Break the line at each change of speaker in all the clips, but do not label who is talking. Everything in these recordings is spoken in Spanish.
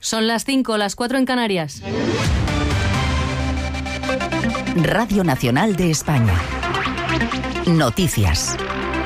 Son las 5, las 4 en Canarias.
Radio Nacional de España. Noticias.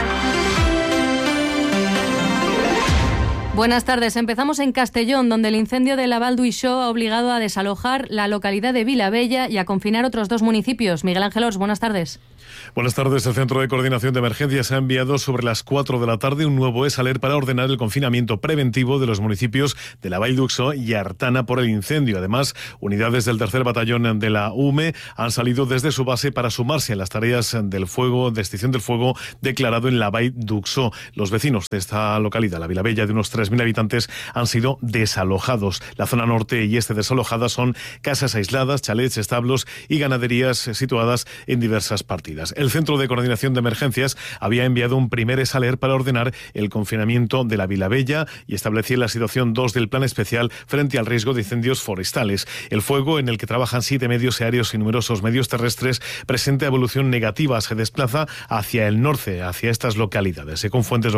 Buenas tardes. Empezamos en Castellón, donde el incendio de la Val d'Uixó ha obligado a desalojar la localidad de Vilabella y a confinar otros 2 municipios. Miguel Ángel Ors, buenas tardes.
Buenas tardes. El Centro de Coordinación de Emergencias ha enviado sobre las 4 de la tarde un nuevo ESALER para ordenar el confinamiento preventivo de los municipios de la Val d'Uixó y Artana por el incendio. Además, unidades del 3er Batallón de la UME han salido desde su base para sumarse a las tareas del fuego, de extinción del fuego declarado en la Val d'Uixó. Los vecinos de esta localidad, la Vilabella, de unos 3.000 habitantes, han sido desalojados. La zona norte y este desalojada son casas aisladas, chalets, establos y ganaderías situadas en diversas partidas. El Centro de Coordinación de Emergencias había enviado un primer ESALER para ordenar el confinamiento de la Vilabella y establecía la situación 2 del plan especial frente al riesgo de incendios forestales. El fuego, en el que trabajan 7 medios aéreos y numerosos medios terrestres, presenta evolución negativa. Se desplaza hacia el norte, hacia estas localidades. Según fuentes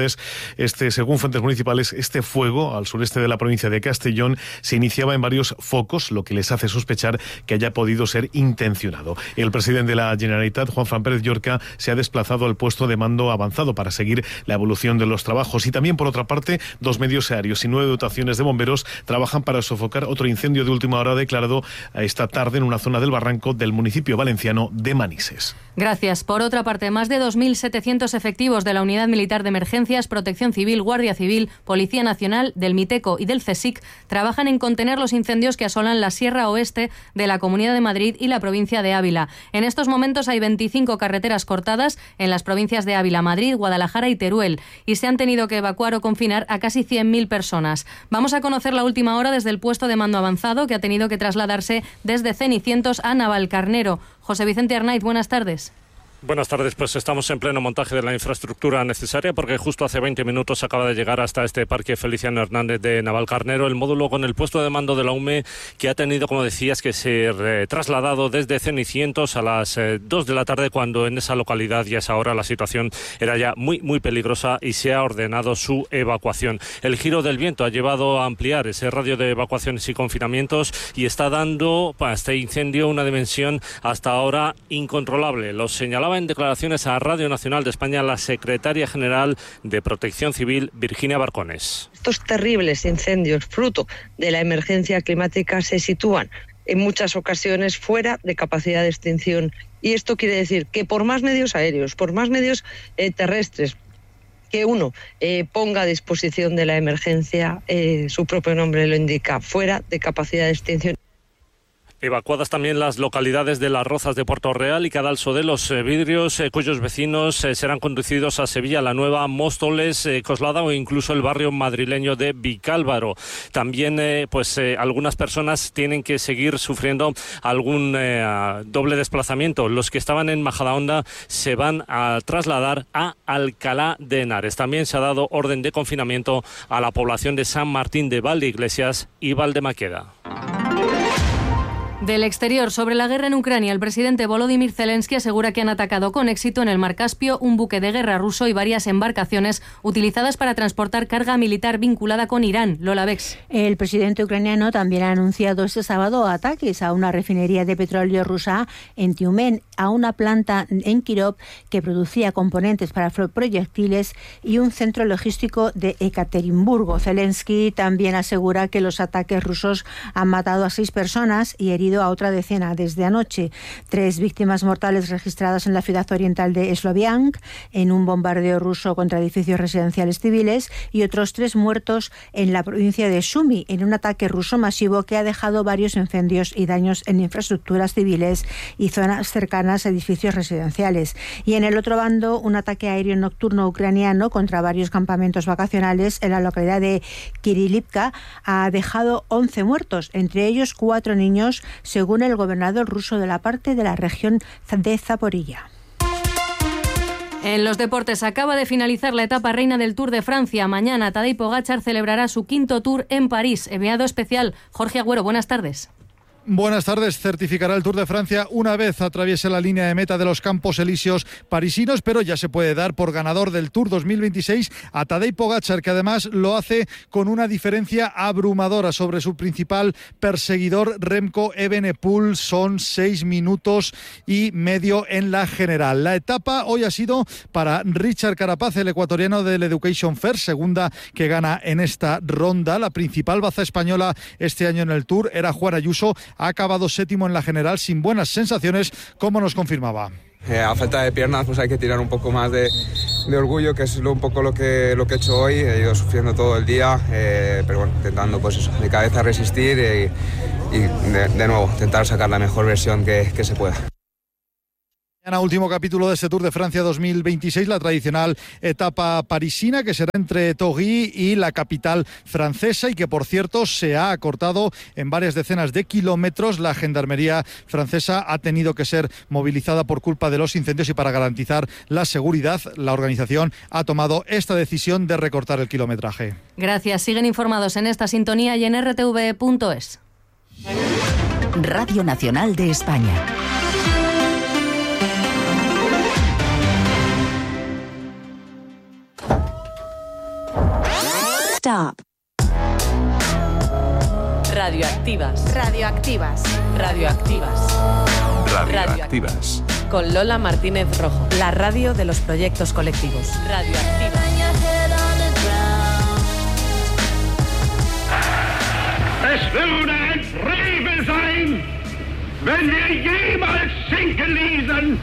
municipales, este fuego al sureste de la provincia de Castellón se iniciaba en varios focos, lo que les hace sospechar que haya podido ser intencionado. El presidente de la Generalitat, Juan Fran Pérez Llorca, se ha desplazado al puesto de mando avanzado para seguir la evolución de los trabajos. Y también, por otra parte, 2 medios aéreos y 9 dotaciones de bomberos trabajan para sofocar otro incendio de última hora declarado esta tarde en una zona del barranco del municipio valenciano de Manises.
Gracias. Por otra parte, más de 2.700 efectivos de la Unidad Militar de Emergencias, Protección Civil, Guardia Civil, Policía Nacional, del MITECO y del CSIC trabajan en contener los incendios que asolan la Sierra Oeste de la Comunidad de Madrid y la provincia de Ávila. En estos momentos hay 25 carreteras cortadas en las provincias de Ávila, Madrid, Guadalajara y Teruel, y se han tenido que evacuar o confinar a casi 100.000 personas. Vamos a conocer la última hora desde el puesto de mando avanzado, que ha tenido que trasladarse desde Cenicientos a Navalcarnero. José Vicente Arnaiz, buenas tardes.
Buenas tardes, pues estamos en pleno montaje de la infraestructura necesaria porque justo hace 20 minutos acaba de llegar hasta este parque Feliciano Hernández de Navalcarnero el módulo con el puesto de mando de la UME, que ha tenido, como decías, que ser trasladado desde Cenicientos a las 2 de la tarde, cuando en esa localidad y a esa hora la situación era ya muy peligrosa y se ha ordenado su evacuación. El giro del viento ha llevado a ampliar ese radio de evacuaciones y confinamientos y está dando a este incendio una dimensión hasta ahora incontrolable. Lo señalaba en declaraciones a Radio Nacional de España la secretaria general de Protección Civil, Virginia Barcones.
Estos terribles incendios, fruto de la emergencia climática, se sitúan en muchas ocasiones fuera de capacidad de extinción. Y esto quiere decir que por más medios aéreos, por más medios terrestres que uno ponga a disposición de la emergencia, su propio nombre lo indica, fuera de capacidad de extinción.
Evacuadas también las localidades de Las Rozas de Puerto Real y Cadalso de los Vidrios, cuyos vecinos serán conducidos a Sevilla, La Nueva, Móstoles, Coslada o incluso el barrio madrileño de Vicálvaro. También algunas personas tienen que seguir sufriendo algún doble desplazamiento. Los que estaban en Majadahonda se van a trasladar a Alcalá de Henares. También se ha dado orden de confinamiento a la población de San Martín de Valdeiglesias y Valdemaqueda.
Del exterior, sobre la guerra en Ucrania, el presidente Volodymyr Zelensky asegura que han atacado con éxito en el Mar Caspio un buque de guerra ruso y varias embarcaciones utilizadas para transportar carga militar vinculada con Irán. Lola Bex.
El presidente ucraniano también ha anunciado este sábado ataques a una refinería de petróleo rusa en Tiumen, a una planta en Kirov que producía componentes para proyectiles y un centro logístico de Ekaterimburgo. Zelensky también asegura que los ataques rusos han matado a 6 personas y herido a otra decena desde anoche. 3 víctimas mortales registradas en la ciudad oriental de Sloviansk en un bombardeo ruso contra edificios residenciales civiles y otros 3 muertos en la provincia de Sumy en un ataque ruso masivo que ha dejado varios incendios y daños en infraestructuras civiles y zonas cercanas a edificios residenciales. Y en el otro bando, un ataque aéreo nocturno ucraniano contra varios campamentos vacacionales en la localidad de Kirilivka ha dejado 11 muertos, entre ellos 4 niños, según el gobernador ruso de la parte de la región de Zaporilla.
En los deportes, acaba de finalizar la etapa reina del Tour de Francia. Mañana Tadej Pogačar celebrará su 5º Tour en París. Enviado especial Jorge Agüero, buenas tardes.
Buenas tardes. Certificará el Tour de Francia una vez atraviese la línea de meta de los Campos Elíseos parisinos, pero ya se puede dar por ganador del Tour 2026 a Tadej Pogačar, que además lo hace con una diferencia abrumadora sobre su principal perseguidor Remco Evenepoel. Son 6 minutos y medio en la general. La etapa hoy ha sido para Richard Carapaz, el ecuatoriano del Education First, segunda que gana en esta ronda. La principal baza española este año en el Tour era Juan Ayuso. Ha acabado séptimo en la general sin buenas sensaciones, como nos confirmaba.
A falta de piernas pues hay que tirar un poco más de orgullo, que es un poco lo que he hecho hoy. He ido sufriendo todo el día, pero bueno, intentando pues eso, de cabeza resistir y de nuevo intentar sacar la mejor versión que se pueda.
Mañana último capítulo de este Tour de Francia 2026, la tradicional etapa parisina que será entre Torry y la capital francesa y que por cierto se ha acortado en varias decenas de kilómetros. La gendarmería francesa ha tenido que ser movilizada por culpa de los incendios y para garantizar la seguridad la organización ha tomado esta decisión de recortar el kilometraje.
Gracias. Siguen informados en esta sintonía y en rtv.es.
Radio Nacional de España.
Stop.
Radioactivas.
Radioactivas.
Radioactivas.
Radioactivas.
Con Lola Martínez Rojo. La radio de los proyectos colectivos. Radioactivas.
Es würde ein Frevel sein, wenn wir jemals sinken ließen.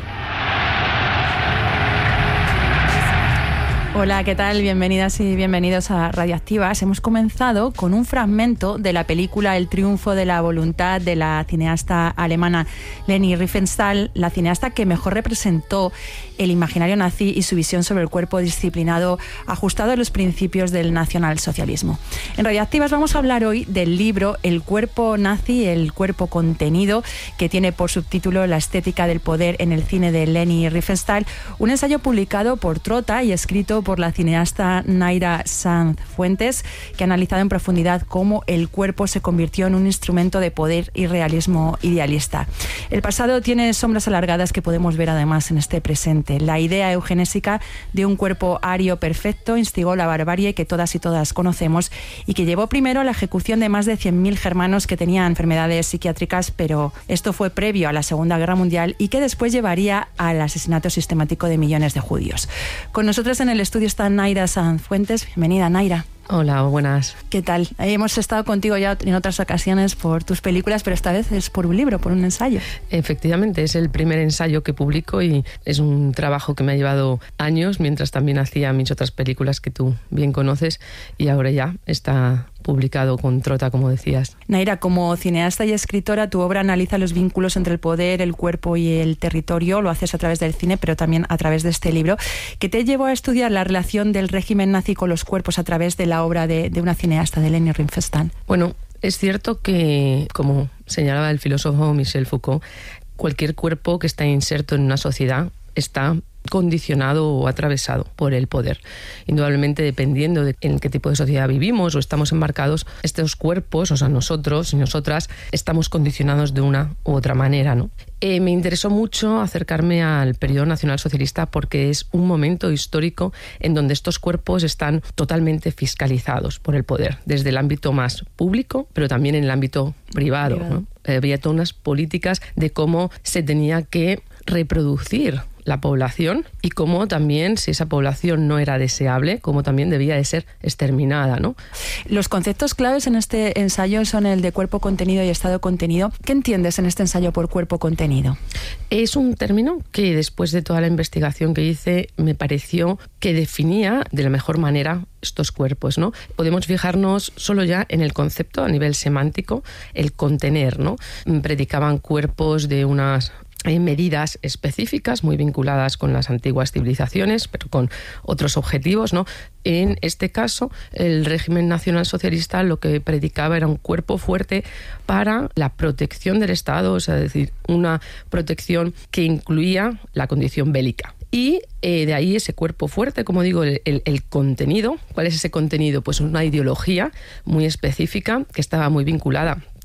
Hola, ¿qué tal? Bienvenidas y bienvenidos a Radioactivas. Hemos comenzado con un fragmento de la película El triunfo de la voluntad de la cineasta alemana Leni Riefenstahl, la cineasta que mejor representó el imaginario nazi y su visión sobre el cuerpo disciplinado ajustado a los principios del nacionalsocialismo. En Radioactivas vamos a hablar hoy del libro El cuerpo nazi, el cuerpo contenido, que tiene por subtítulo La estética del poder en el cine de Leni Riefenstahl, un ensayo publicado por Trota y escrito por la cineasta Naira Sanz Fuentes, que ha analizado en profundidad cómo el cuerpo se convirtió en un instrumento de poder y realismo idealista. El pasado tiene sombras alargadas que podemos ver además en este presente. La idea eugenésica de un cuerpo ario perfecto instigó la barbarie que todas y todas conocemos y que llevó primero a la ejecución de más de 100.000 germanos que tenían enfermedades psiquiátricas, pero esto fue previo a la Segunda Guerra Mundial y que después llevaría al asesinato sistemático de millones de judíos. Con nosotros en el estudio está Naira Sanz Fuentes. Bienvenida, Naira.
Hola, buenas.
¿Qué tal? Hemos estado contigo ya en otras ocasiones por tus películas, pero esta vez es por un libro, por un ensayo.
Efectivamente, es el primer ensayo que publico y es un trabajo que me ha llevado años, mientras también hacía mis otras películas que tú bien conoces, y ahora ya está publicado con Trota, como decías.
Naira, como cineasta y escritora, tu obra analiza los vínculos entre el poder, el cuerpo y el territorio. Lo haces a través del cine, pero también a través de este libro, que te llevó a estudiar la relación del régimen nazi con los cuerpos a través de la obra de una cineasta, de Leni Riefenstahl.
Bueno, es cierto que, como señalaba el filósofo Michel Foucault, cualquier cuerpo que está inserto en una sociedad está condicionado o atravesado por el poder. Indudablemente, dependiendo de en qué tipo de sociedad vivimos o estamos embarcados, estos cuerpos, o sea, nosotros y nosotras, estamos condicionados de una u otra manera, ¿no? Me interesó mucho acercarme al periodo nacionalsocialista porque es un momento histórico en donde estos cuerpos están totalmente fiscalizados por el poder, desde el ámbito más público, pero también en el ámbito privado, ¿no? Había todas unas políticas de cómo se tenía que reproducir la población y cómo también, si esa población no era deseable, cómo también debía de ser exterminada, ¿no?
Los conceptos claves en este ensayo son el de cuerpo contenido y estado contenido. ¿Qué entiendes en este ensayo por cuerpo contenido?
Es un término que después de toda la investigación que hice me pareció que definía de la mejor manera estos cuerpos, ¿no? Podemos fijarnos solo ya en el concepto a nivel semántico, el contener, ¿no? Predicaban cuerpos de unas medidas específicas muy vinculadas con las antiguas civilizaciones, pero con otros objetivos, ¿no? En este caso, el régimen nacionalsocialista lo que predicaba era un cuerpo fuerte para la protección del Estado, o sea, es decir, una protección que incluía la condición bélica. Y de ahí ese cuerpo fuerte, como digo, el contenido. ¿Cuál es ese contenido? Pues una ideología muy específica que estaba muy vinculada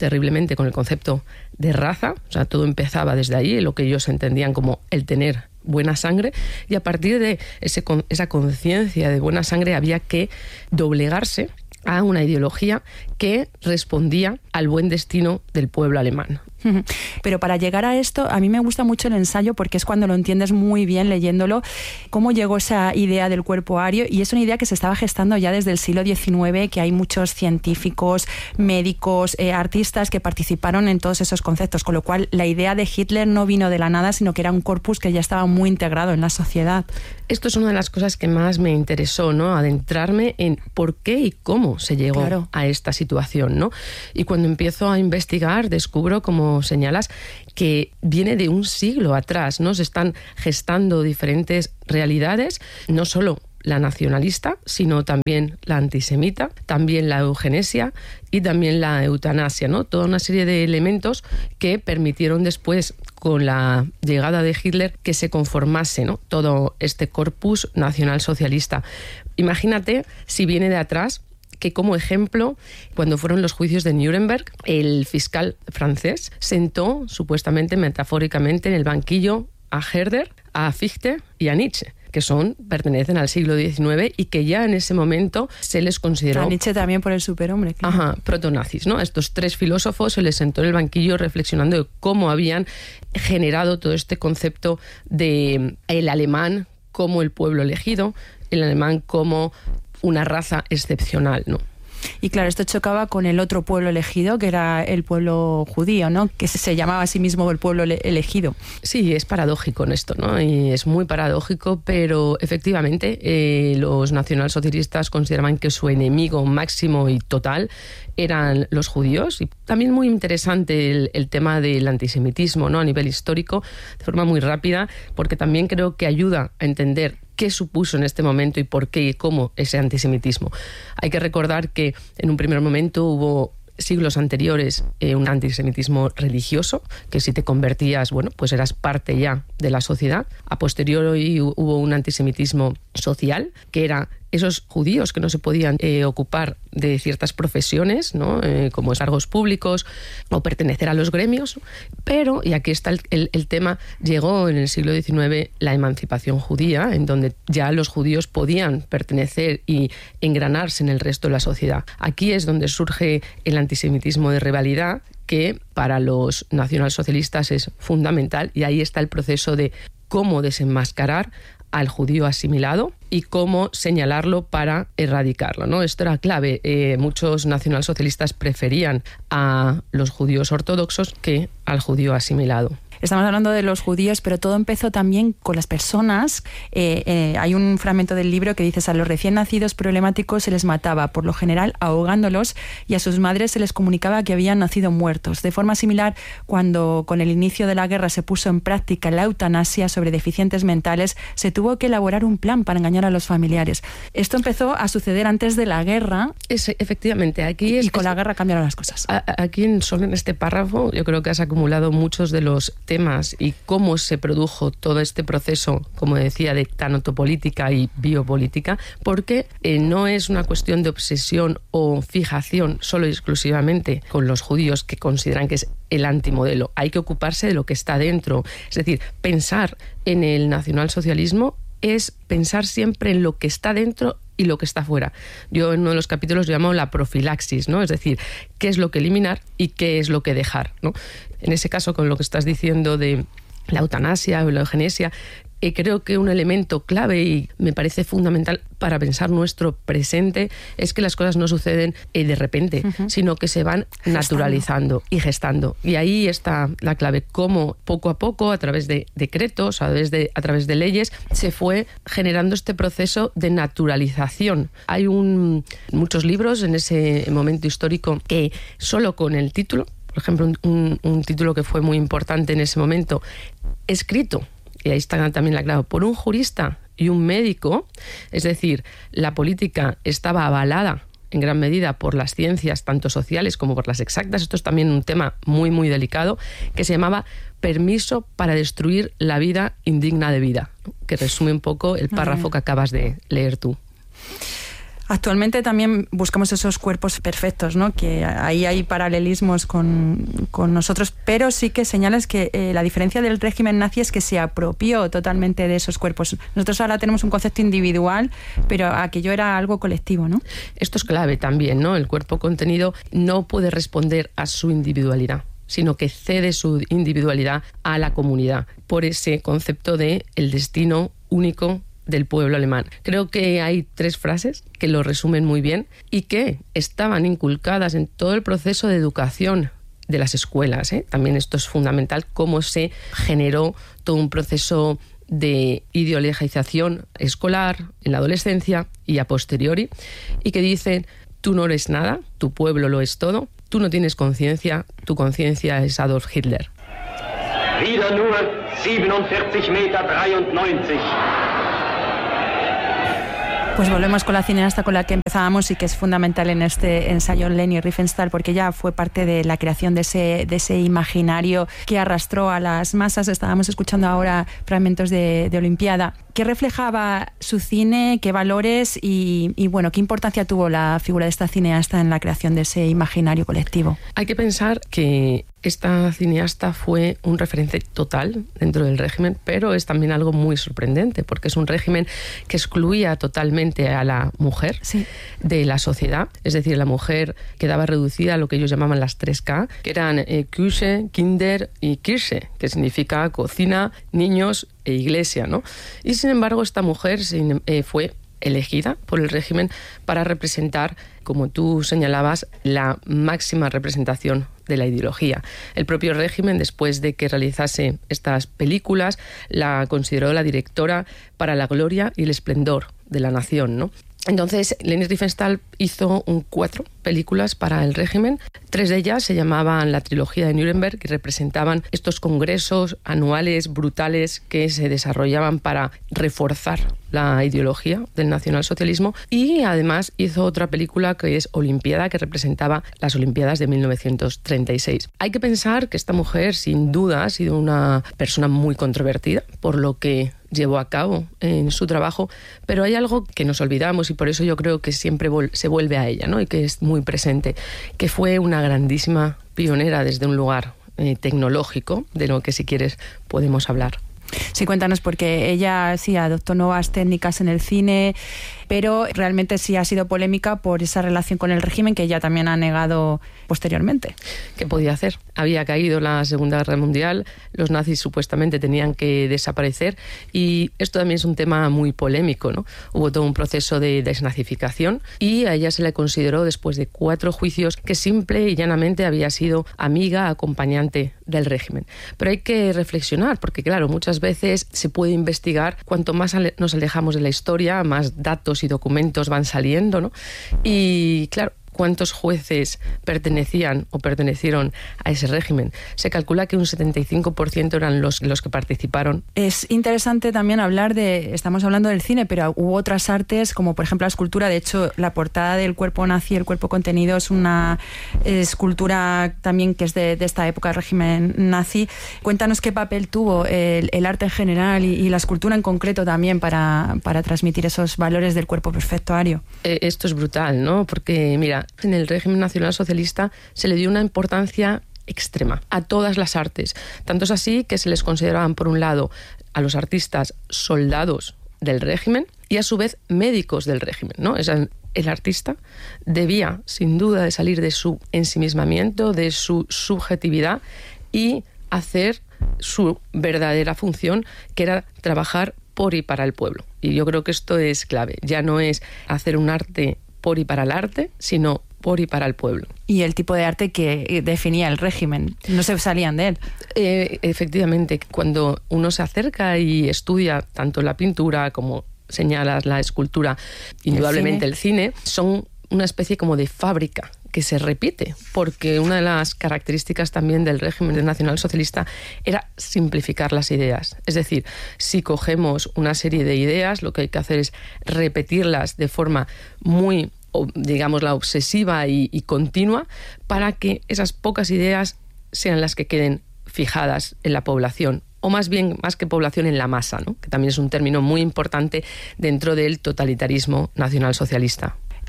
terriblemente con el concepto de raza, o sea, todo empezaba desde ahí, lo que ellos entendían como el tener buena sangre, y a partir de esa conciencia de buena sangre había que doblegarse a una ideología que respondía al buen destino del pueblo alemán.
Pero para llegar a esto, a mí me gusta mucho el ensayo porque es cuando lo entiendes muy bien leyéndolo, cómo llegó esa idea del cuerpo ario, y es una idea que se estaba gestando ya desde el siglo XIX, que hay muchos científicos, médicos, artistas que participaron en todos esos conceptos, con lo cual la idea de Hitler no vino de la nada, sino que era un corpus que ya estaba muy integrado en la sociedad.
Esto es una de las cosas que más me interesó, ¿no? Adentrarme en por qué y cómo se llegó a esta situación, ¿no? Y cuando empiezo a investigar, descubro, como señalas, que viene de un siglo atrás, ¿no? Se están gestando diferentes realidades, no solo la nacionalista, sino también la antisemita, también la eugenesia y también la eutanasia, ¿no? Toda una serie de elementos que permitieron después, con la llegada de Hitler, que se conformase, ¿no? Todo este corpus nacionalsocialista. Imagínate si viene de atrás, que como ejemplo, cuando fueron los juicios de Nuremberg, el fiscal francés sentó, supuestamente, metafóricamente, en el banquillo a Herder, a Fichte y a Nietzsche, que pertenecen al siglo XIX y que ya en ese momento se les consideró...
A Nietzsche también por el superhombre. Claro.
Ajá, protonazis, ¿no? A estos tres filósofos se les sentó en el banquillo reflexionando de cómo habían generado todo este concepto de el alemán como el pueblo elegido, el alemán como una raza excepcional, ¿no?
Y claro, esto chocaba con el otro pueblo elegido, que era el pueblo judío, ¿no? Que se llamaba a sí mismo el pueblo elegido.
Sí, es paradójico en esto, ¿no? Y es muy paradójico, pero efectivamente los nacionalsocialistas consideraban que su enemigo máximo y total eran los judíos. Y también muy interesante el tema del antisemitismo, ¿no? A nivel histórico, de forma muy rápida, porque también creo que ayuda a entender qué supuso en este momento y por qué y cómo ese antisemitismo. Hay que recordar que en un primer momento hubo siglos anteriores un antisemitismo religioso, que si te convertías, bueno, pues eras parte ya de la sociedad. A posteriori hubo un antisemitismo social, que era esos judíos que no se podían ocupar de ciertas profesiones, ¿no? Como cargos públicos o pertenecer a los gremios, pero, y aquí está el tema, llegó en el siglo XIX la emancipación judía, en donde ya los judíos podían pertenecer y engranarse en el resto de la sociedad. Aquí es donde surge el antisemitismo de rivalidad, que para los nacionalsocialistas es fundamental, y ahí está el proceso de cómo desenmascarar al judío asimilado y cómo señalarlo para erradicarlo, ¿no? Esto era clave. Muchos nacionalsocialistas preferían a los judíos ortodoxos que al judío asimilado.
Estamos hablando de los judíos, pero todo empezó también con las personas. Hay un fragmento del libro que dice: a los recién nacidos problemáticos se les mataba, por lo general ahogándolos, y a sus madres se les comunicaba que habían nacido muertos. De forma similar, cuando con el inicio de la guerra se puso en práctica la eutanasia sobre deficientes mentales, se tuvo que elaborar un plan para engañar a los familiares. Esto empezó a suceder antes de la guerra.
Efectivamente, aquí
y con la guerra cambiaron las cosas.
Aquí solo en este párrafo yo creo que has acumulado muchos de los temas y cómo se produjo todo este proceso, como decía, de tanatopolítica y biopolítica, porque no es una cuestión de obsesión o fijación solo y exclusivamente con los judíos, que consideran que es el antimodelo. Hay que ocuparse de lo que está dentro. Es decir, pensar en el nacionalsocialismo es pensar siempre en lo que está dentro y lo que está fuera. Yo en uno de los capítulos llamo la profilaxis, ¿no? Es decir, qué es lo que eliminar y qué es lo que dejar, ¿no? En ese caso, con lo que estás diciendo de la eutanasia o la eugenesia, creo que un elemento clave y me parece fundamental para pensar nuestro presente es que las cosas no suceden de repente, sino que se van naturalizando y gestando. Y ahí está la clave, cómo poco a poco, a través de decretos, a través de leyes, se fue generando este proceso de naturalización. Hay muchos libros en ese momento histórico que solo con el título, por ejemplo, un título que fue muy importante en ese momento, escrito, y ahí está también la clave, por un jurista y un médico, es decir, la política estaba avalada en gran medida por las ciencias, tanto sociales como por las exactas. Esto es también un tema muy, muy delicado, que se llamaba Permiso para destruir la vida indigna de vida, que resume un poco el párrafo que acabas de leer tú.
Actualmente también buscamos esos cuerpos perfectos, ¿no? Que ahí hay paralelismos con nosotros, pero sí que señalas que la diferencia del régimen nazi es que se apropió totalmente de esos cuerpos. Nosotros ahora tenemos un concepto individual, pero aquello era algo colectivo, ¿no?
Esto es clave también, ¿no? El cuerpo contenido no puede responder a su individualidad, sino que cede su individualidad a la comunidad, por ese concepto de el destino único del pueblo alemán. Creo que hay 3 frases que lo resumen muy bien y que estaban inculcadas en todo el proceso de educación de las escuelas, ¿eh? También esto es fundamental, cómo se generó todo un proceso de ideologización escolar en la adolescencia y a posteriori, y que dicen: tú no eres nada, tu pueblo lo es todo, tú no tienes conciencia, tu conciencia es Adolf Hitler.
Wieder nur 47,93 Meter.
Pues volvemos con la cineasta con la que empezábamos y que es fundamental en este ensayo, Leni Riefenstahl, porque ella fue parte de la creación de ese imaginario que arrastró a las masas. Estábamos escuchando ahora fragmentos de Olimpiada. ¿Qué reflejaba su cine? ¿Qué valores? Y bueno, ¿qué importancia tuvo la figura de esta cineasta en la creación de ese imaginario colectivo?
Hay que pensar que esta cineasta fue un referente total dentro del régimen, pero es también algo muy sorprendente, porque es un régimen que excluía totalmente a la mujer de la sociedad. Es decir, la mujer quedaba reducida a lo que ellos llamaban las 3K, que eran Küche, Kinder y Kirche, que significa cocina, niños e iglesia, ¿no? Y sin embargo, esta mujer fue elegida por el régimen para representar, como tú señalabas, la máxima representación de la ideología. El propio régimen, después de que realizase estas películas, la consideró la directora para la gloria y el esplendor de la nación, ¿no? Entonces, Leni Riefenstahl hizo 4 películas para el régimen. 3 de ellas se llamaban la trilogía de Nuremberg y representaban estos congresos anuales brutales que se desarrollaban para reforzar la ideología del nacionalsocialismo. Y además hizo otra película que es Olimpiada, que representaba las Olimpiadas de 1936. Hay que pensar que esta mujer, sin duda, ha sido una persona muy controvertida, por lo que llevó a cabo en su trabajo, pero hay algo que nos olvidamos y por eso yo creo que siempre se vuelve a ella, ¿no? Y que es muy presente, que fue una grandísima pionera desde un lugar tecnológico, de lo que si quieres podemos hablar.
Sí, cuéntanos, porque ella sí adoptó nuevas técnicas en el cine, pero realmente sí ha sido polémica por esa relación con el régimen que ella también ha negado posteriormente.
¿Qué podía hacer? Había caído la Segunda Guerra Mundial, los nazis supuestamente tenían que desaparecer y esto también es un tema muy polémico, ¿no? Hubo todo un proceso de desnazificación y a ella se le consideró, después de 4 juicios, que simple y llanamente había sido amiga, acompañante del régimen. Pero hay que reflexionar, porque claro, muchas veces se puede investigar, cuanto más nos alejamos de la historia, más datos y documentos van saliendo, ¿no? Y claro, ¿cuántos jueces pertenecían o pertenecieron a ese régimen? Se calcula que un 75% eran los que participaron.
Es interesante también hablar estamos hablando del cine, pero hubo otras artes, como por ejemplo la escultura. De hecho, la portada del cuerpo nazi, el cuerpo contenido, es una escultura también que es de esta época del régimen nazi. Cuéntanos qué papel tuvo el arte en general y la escultura en concreto también para transmitir esos valores del cuerpo perfectuario.
Esto es brutal, ¿no? Porque, mira, en el régimen nacionalsocialista se le dio una importancia extrema a todas las artes. Tanto es así que se les consideraban, por un lado, a los artistas soldados del régimen y a su vez médicos del régimen, ¿no? El artista debía, sin duda, de salir de su ensimismamiento, de su subjetividad y hacer su verdadera función, que era trabajar por y para el pueblo. Y yo creo que esto es clave. Ya no es hacer un arte por y para el arte, sino por y para el pueblo.
Y el tipo de arte que definía el régimen, no se salían de él.
Efectivamente, cuando uno se acerca y estudia tanto la pintura como señalas la escultura, indudablemente el cine, son una especie como de fábrica que se repite, porque una de las características también del régimen nacionalsocialista era simplificar las ideas. Es decir, si cogemos una serie de ideas, lo que hay que hacer es repetirlas de forma muy, digamos, la obsesiva y continua, para que esas pocas ideas sean las que queden fijadas en la población, o más bien, más que población, en la masa, ¿no? Que también es un término muy importante dentro del totalitarismo nacionalsocialista.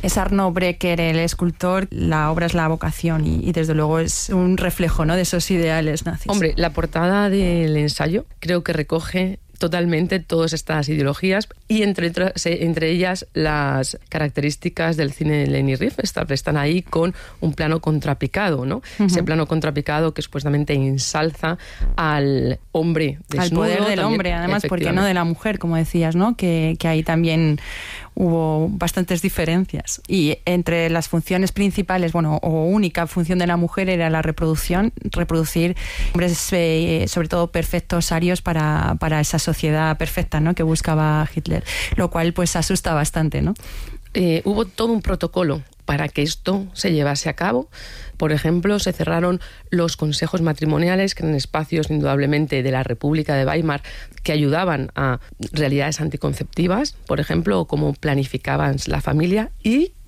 Es Arno Breker, el escultor, la obra es la vocación y desde luego es un reflejo, ¿no?, de esos ideales nazis.
Hombre, la portada del ensayo creo que recoge totalmente todas estas ideologías y entre ellas las características del cine de Leni Riefenstahl están ahí con un plano contrapicado, ¿no? Uh-huh. Ese plano contrapicado que supuestamente ensalza al hombre desnudo.
Al poder del también, hombre, además, porque no de la mujer, como decías, ¿no? Que ahí también hubo bastantes diferencias. Y entre las funciones principales, o única función de la mujer era la reproducir hombres, sobre todo perfectos, arios, para esa sociedad perfecta, ¿no?, que buscaba Hitler, lo cual pues asusta bastante, ¿no?
Hubo todo un protocolo para que esto se llevase a cabo. Por ejemplo, se cerraron los consejos matrimoniales, que eran espacios indudablemente de la República de Weimar que ayudaban a realidades anticonceptivas, por ejemplo, o cómo planificaban la familia, y